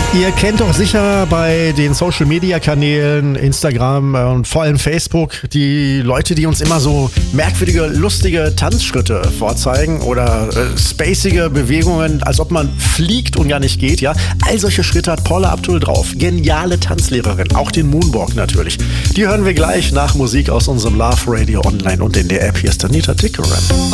Ihr kennt doch sicher bei den Social-Media-Kanälen, Instagram und vor allem Facebook, die Leute, die uns immer so merkwürdige, lustige Tanzschritte vorzeigen oder spacige Bewegungen, als ob man fliegt und gar nicht geht. Ja, all solche Schritte hat Paula Abdul drauf. Geniale Tanzlehrerin, auch den Moonwalk natürlich. Die hören wir gleich nach Musik aus unserem Love Radio Online und in der App. Hier ist Anita Dickeran.